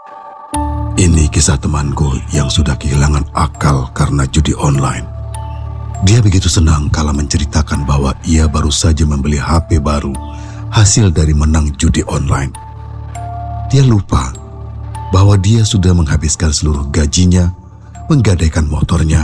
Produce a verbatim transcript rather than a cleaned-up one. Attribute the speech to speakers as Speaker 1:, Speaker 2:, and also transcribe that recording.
Speaker 1: Ini kisah temanku yang sudah kehilangan akal karena judi online. Dia begitu senang kala menceritakan bahwa ia baru saja membeli H P baru hasil dari menang judi online. Dia lupa bahwa dia sudah menghabiskan seluruh gajinya menggadaikan motornya